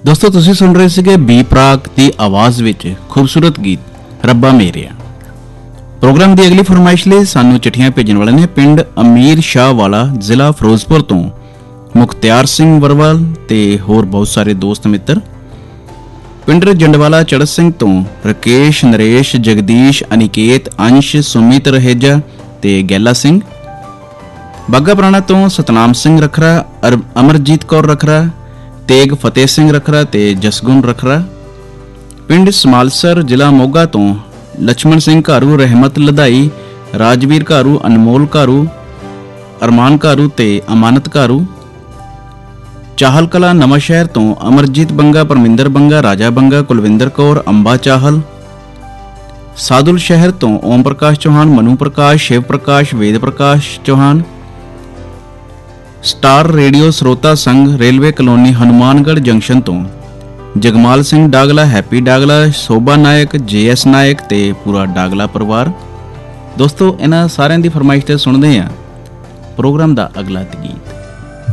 ਦੋਸਤੋ ਤੁਸੀਂ ਸੁਣ ਰਹੇ ਸੀਗੇ ਬੀ ਪ੍ਰਾਕ ਦੀ ਆਵਾਜ਼ ਵਿੱਚ ਖੂਬਸੂਰਤ ਗੀਤ ਰੱਬਾ ਮੇਰਿਆ। ਪ੍ਰੋਗਰਾਮ ਦੀ ਅਗਲੀ ਫਰਮਾਇਸ਼ ਲਈ ਸਾਨੂੰ ਚਿੱਠੀਆਂ ਭੇਜਣ ਵਾਲੇ ਨੇ ਪਿੰਡ ਅਮੀਰ ਸ਼ਾਹ ਵਾਲਾ, ਜ਼ਿਲ੍ਹਾ ਫਿਰੋਜ਼ਪੁਰ ਤੋਂ ਮੁਖਤਿਆਰ ਸਿੰਘ ਵਰਵਾਲ ਤੇ ਹੋਰ ਬਹੁਤ ਸਾਰੇ ਦੋਸਤ ਮਿੱਤਰ। ਪਿੰਡ ਜੰਡਵਾਲਾ ਚੜ੍ਹ ਸਿੰਘ ਤੋਂ ਰਕੇਸ਼, ਨਰੇਸ਼, ਜਗਦੀਸ਼, ਅਨਿਕੇਤ, ਅੰਸ਼, ਸੁਮਿਤ ਰਹੇਜਾ ਤੇ ਗੈਲਾ ਸਿੰਘ। ਬਾਗਾ ਪੁਰਾਣਾ ਤੋਂ ਸਤਨਾਮ ਸਿੰਘ ਰਖਰਾ, ਅਮਰਜੀਤ ਕੌਰ ਰਖਰਾ, ਤੇਗ ਫਤਿਹ ਸਿੰਘ ਰਖਰਾ ਤੇ ਜਸਗੁਣ ਰਖਰਾ। ਪਿੰਡ ਸਮਾਲਸਰ, ਜ਼ਿਲ੍ਹਾ ਮੋਗਾ ਤੋਂ ਲਛਮਣ ਸਿੰਘ ਘਾਰੂ, ਰਹਿਮਤ ਲਧਾਈ, ਰਾਜਵੀਰ ਘਾਰੂ, ਅਨਮੋਲ ਘਾਰੂ, ਅਰਮਾਨ ਘਾਰੂ ਤੇ ਅਮਾਨਤ ਘਾਰੂ। ਚਾਹਲ ਕਲਾ ਨਵਾਂ ਸ਼ਹਿਰ ਤੋਂ ਅਮਰਜੀਤ ਬੰਗਾ, ਪਰਮਿੰਦਰ ਬੰਗਾ, ਰਾਜਾ ਬੰਗਾ, ਕੁਲਵਿੰਦਰ ਕੌਰ, ਅੰਬਾ ਚਾਹਲ। ਸਾਦੁਲ ਸ਼ਹਿਰ ਤੋਂ ਓਮ ਪ੍ਰਕਾਸ਼ ਚੌਹਾਨ, ਮਨੂ ਪ੍ਰਕਾਸ਼, ਸ਼ਿਵ ਪ੍ਰਕਾਸ਼, ਵੇਦ ਪ੍ਰਕਾਸ਼ ਚੌਹਾਨ। ਸਟਾਰ ਰੇਡੀਓ ਸਰੋਤਾ ਸੰਘ, ਰੇਲਵੇ ਕਲੋਨੀ, ਹਨੂਮਾਨਗੜ੍ਹ ਜੰਕਸ਼ਨ ਤੋਂ ਜਗਮਾਲ ਸਿੰਘ ਡਾਗਲਾ, ਹੈਪੀ ਡਾਗਲਾ, ਸ਼ੋਭਾ ਨਾਇਕ, JS ਨਾਇਕ ਤੇ ਪੂਰਾ ਡਾਗਲਾ ਪਰਿਵਾਰ। ਦੋਸਤੋ ਇਹਨਾਂ ਸਾਰਿਆਂ ਦੀ ਫਰਮਾਇਸ਼ ਤੇ ਸੁਣਦੇ ਹਾਂ ਪ੍ਰੋਗਰਾਮ ਦਾ ਅਗਲਾ